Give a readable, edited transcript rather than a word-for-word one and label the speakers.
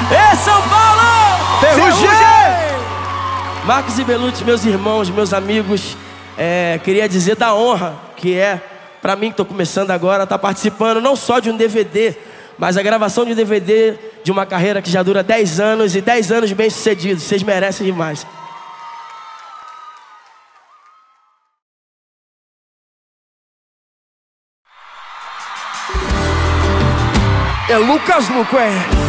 Speaker 1: Ê, São Paulo!
Speaker 2: Ferrugem!
Speaker 1: Marcos e Belucci, meus irmãos, meus amigos, queria dizer da honra que é pra mim, que tô começando agora, tá participando não só de um DVD, mas a gravação de um DVD de uma carreira que já dura 10 anos e 10 anos bem sucedidos. Vocês merecem demais.
Speaker 2: É Lucas Luco,